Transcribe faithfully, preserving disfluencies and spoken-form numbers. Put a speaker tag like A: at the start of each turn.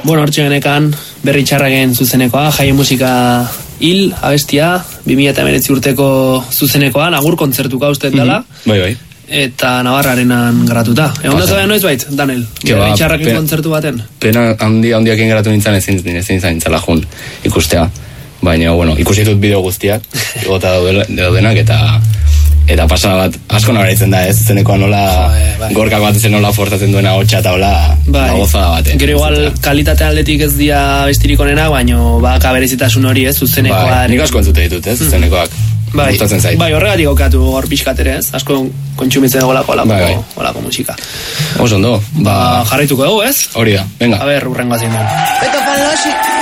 A: Bueno, hortxe genekan, berri txarragen zuzenekoa, Jaien Musika hil, abestia, bi mila hemeretzi urteko zuzenekoan, agur kontzertuka uste dela.
B: Mm-hmm. Bai, bai.
A: Eta Navarrarenan garatuta. Egon da zoa noiz bait, Daniel? Berri txarragen kontzertu baten?
B: Pena handi handiakin garatu nintzen ezin, ezin zaintzala jun ikustea. Baina, bueno, ikusi dut bideo guztiak, igota daudenak, eta eta pasada bat, asko nabaritzen da, ez? Zuzenekoa nola, bai. Gorkak bat ezen nola forzatzen duena hotxa eta hola, bai. Goza baten.
A: Gero igual, kalitate aldetik ez dia bestirik onena, baina baka berezitasun hori, ez? Zuzenekoa.
B: Bai, nik asko entzute ditut, ez? Zuzenekoak.
A: Bai, bai, horregatik okatu hor pixkatere, ez? Asko kontsumitzen golako olako, bai, bai. olako musika.
B: Oso ondo.
A: Ba, jarraituko dugu, ez?
B: Hori da, venga.
A: A ber, urrengo azien den.